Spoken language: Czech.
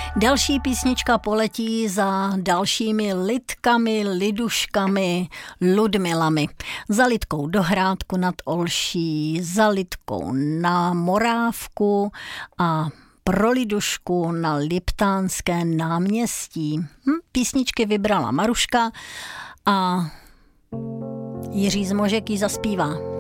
Další písnička poletí za dalšími Lidkami, Liduškami, Ludmilami. Za Lidkou do Hrádku nad Olší, za Lidkou na Morávku a pro Lidušku na Liptánské náměstí. Písničky vybrala Maruška a Jiří Zmožek ji zaspívá.